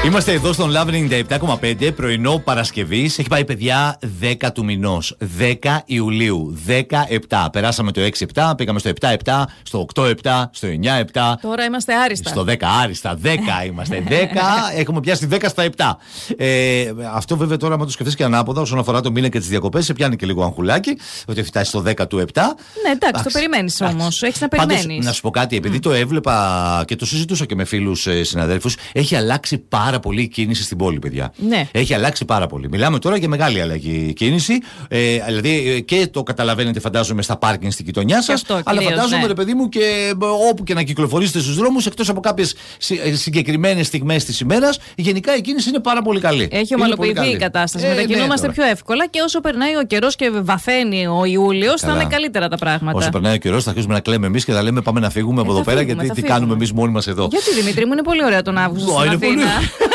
Είμαστε εδώ στον Love 97,5 πρωινό Παρασκευής. Έχει πάει, παιδιά, 10 του μηνός. 10 Ιουλίου. 17. Περάσαμε το 6-7, πήγαμε στο 7-7, στο 8-7, στο 9-7. Τώρα είμαστε άριστα. Στο 10 άριστα. 10 είμαστε. 10. Έχουμε πιάσει 10 στα 7. Αυτό βέβαια τώρα, άμα το σκεφτείς και ανάποδα, όσον αφορά το μήνα και τις διακοπές, σε πιάνει και λίγο αγχουλάκι. Ότι έχει φτάσει στο 10 του 7. Ναι, εντάξει, το περιμένεις όμως. Έχεις να περιμένεις. Πάντως, να σου πω κάτι, επειδή το έβλεπα και το συζητούσα και με φίλους συναδέλφους, έχει αλλάξει πάρα πολύ η κίνηση στην πόλη, παιδιά. Ναι. Έχει αλλάξει πάρα πολύ. Μιλάμε τώρα για μεγάλη αλλαγή κίνηση. Δηλαδή και το καταλαβαίνετε, φαντάζομαι, στα πάρκινγκ στην γειτονιά σας. Αλλά φαντάζομαι, ναι, ρε παιδί μου, και όπου και να κυκλοφορήσετε στους δρόμους, εκτός από κάποιες συγκεκριμένες στιγμές της ημέρας, γενικά η κίνηση είναι πάρα πολύ καλή. Έχει ομαλοποιηθεί η κατάσταση. Μετακινούμαστε πιο εύκολα και όσο περνάει ο καιρός και βαθαίνει ο Ιούλιος, θα είναι καλύτερα τα πράγματα. Όσο περνάει ο καιρός, θα αρχίσουμε να κλαίμε εμείς και θα λέμε πάμε να φύγουμε από εδώ πέρα, γιατί τι κάνουμε εμείς μόνοι μας εδώ. Γιατί, Δημήτρη μου, είναι πολύ ωραία τον Αύγουστο στην Αθήνα.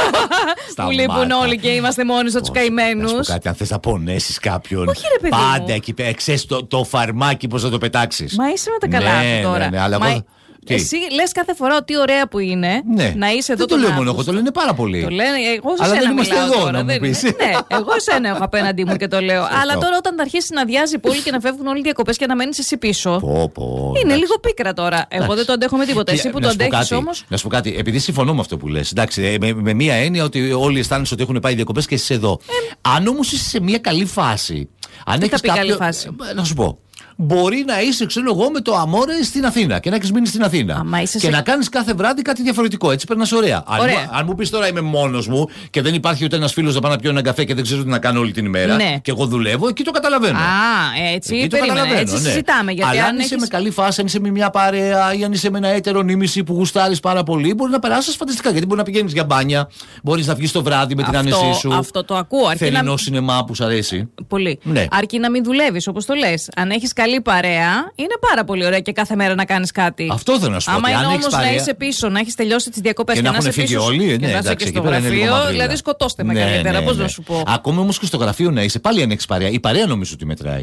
Που λείπουν όλοι και είμαστε μόνοι στους καημένους. Να σου πω κάτι, αν θες να πονέσεις κάποιον. Όχι, ρε παιδί μου. Πάντα εκεί πέρα, ξέρεις το φαρμάκι πώς θα το πετάξεις. Μα είσαι με τα καλά τώρα. Ναι, αλλά εσύ λες κάθε φορά ότι ωραία που είναι, ναι, να είσαι εδώ. Δεν το λέω μόνο εγώ, το λένε πάρα πολύ. Το λένε, εγώ σε αλλά σένα δεν είμαστε μιλάω εδώ, τώρα, να μου πεις. Ναι, εγώ εσένα έχω απέναντί μου και το λέω. Αλλά τώρα όταν θα αρχίσει να αδειάζει η πόλη και να φεύγουν όλοι οι διακοπές και να μένεις εσύ πίσω. Είναι λίγο πίκρα τώρα. Εγώ δεν το αντέχω με τίποτα. Εσύ που το αντέχεις όμως. Να σου πω κάτι, επειδή συμφωνώ με αυτό που λες. Εντάξει, με μία έννοια ότι όλοι αισθάνεσαι ότι έχουν πάει διακοπές και εσύ εδώ. Αν όμως είσαι σε μία καλή φάση. Αν έχεις καλή φάση. Να σου πω. Μπορεί να είσαι, ξέρω εγώ, με το αμόρε στην Αθήνα και να έχεις μείνει στην Αθήνα. Και να κάνεις κάθε βράδυ κάτι διαφορετικό. Έτσι περνάς ωραία. Αν μου πεις τώρα είμαι μόνος μου και δεν υπάρχει ούτε ένας φίλος να πάω να πιω ένα καφέ και δεν ξέρω τι να κάνω όλη την ημέρα. Ναι. Και εγώ δουλεύω, εκεί το καταλαβαίνω. Έτσι περίμενα. Έτσι συζητάμε. Γιατί αλλά αν είσαι με καλή φάση, αν είσαι με μια παρέα ή αν είσαι με ένα έτερο νήμιση που γουστάρεις πάρα πολύ, μπορεί να περάσεις φανταστικά. Γιατί μπορεί να πηγαίνεις για μπάνια, μπορείς να βγεις το βράδυ με την άνεσή σου. Αυτό το ακούω. Θερινό σινεμά που σου αρέσει. Πολύ. Αρκεί να μην δουλεύεις, όπως το λες. Αν έχεις καλή παρέα, είναι πάρα πολύ ωραία και κάθε μέρα να κάνεις κάτι. Αυτό θέλω να σου πω. Άμα είναι όμως να είσαι πίσω, να έχεις τελειώσει τις διακοπές και να είσαι πίσω. Όλοι, και να είσαι και στο γραφείο, δηλαδή σκοτώστε με καλύτερα. Πώς να σου πω. Ακόμη όμως και στο γραφείο να είσαι, πάλι αν έχεις παρέα. Η παρέα νομίζω ότι μετράει.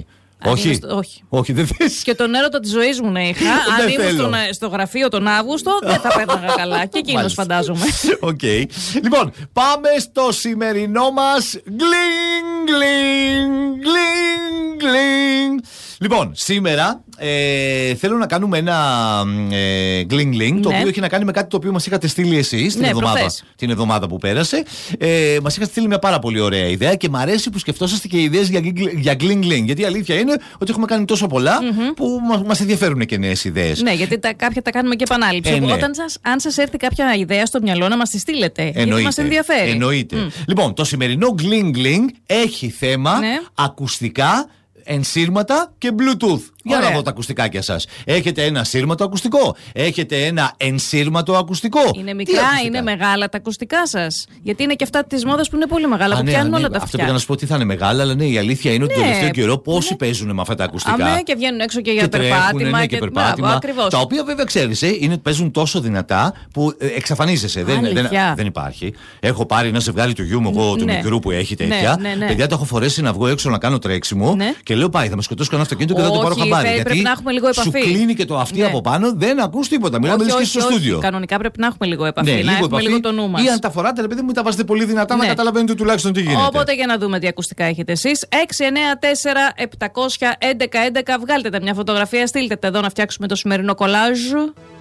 Όχι, δεν θες. Και τον έρωτα της ζωής μου να είχα. Αν ήμουν στο γραφείο τον Αύγουστο, δεν θα πέρναγα καλά. Και εκείνος φαντάζομαι. Οκ. Λοιπόν, πάμε στο σημερινό μας γκλινγκ. Λοιπόν, σήμερα θέλω να κάνουμε ένα γκλινγκ, το οποίο έχει να κάνει με κάτι το οποίο μας είχατε στείλει εσείς την εβδομάδα που πέρασε. Μας είχατε στείλει μια πάρα πολύ ωραία ιδέα και μου αρέσει που σκεφτόσαστε και ιδέες για γκλινγκ. Γιατί η αλήθεια είναι ότι έχουμε κάνει τόσο πολλά που μας ενδιαφέρουν και νέες ιδέες. Ναι, γιατί κάποια τα κάνουμε και επανάληψη. Αν σας έρθει κάποια ιδέα στο μυαλό, να μας τη στείλετε. Γιατί μας ενδιαφέρει. Εννοείται. Λοιπόν, το σημερινό γκλινγκ έχει θέμα ακουστικά, ενσύρματα και Bluetooth. Για να δω τα ακουστικάκια σας. Έχετε ένα σύρματο ακουστικό. Έχετε ένα ενσύρματο ακουστικό. Είναι μικρά, είναι μεγάλα τα ακουστικά σας. Γιατί είναι και αυτά της μόδας που είναι πολύ μεγάλα. Που πιάνουν όλα τα αυτιά. Αυτό πήγα να σου πω ότι θα είναι μεγάλα, αλλά ναι, η αλήθεια είναι ότι τον τελευταίο καιρό πόσοι παίζουν με αυτά τα ακουστικά. Αμέ και βγαίνουν έξω και για περπάτημα. Και περπάτημα. Τα οποία βέβαια ξέρεις, παίζουν τόσο δυνατά που εξαφανίζεσαι. Δεν υπάρχει. Έχω πάρει ένα ζευγάρι του γιού μου, εγώ του μικρού που έχει τέτοια. Παιδιά, τα έχω φορέσει να βγω έξω να κάνω τρέξιμο και λέω πάει, θα με σκοτώσει κανένα αυτοκίνητο και δεν το πάρω χαμπάρι. Πρέπει να έχουμε λίγο επαφή. Σου κλείνει και το αυτί από πάνω, δεν ακούς τίποτα. Μιλάμε και στο στούντιο. Κανονικά πρέπει να έχουμε λίγο επαφή. Να έχουμε λίγο το νου μας. Ή αν τα φοράτε, ρε παιδί μου, τα βάζετε πολύ δυνατά να καταλαβαίνετε τουλάχιστον τι γίνεται. Οπότε για να δούμε τι ακουστικά έχετε εσείς. 694-700-1111. Βγάλτε τα μια φωτογραφία, στείλτε τα εδώ να φτιάξουμε το σημερινό κολάζ.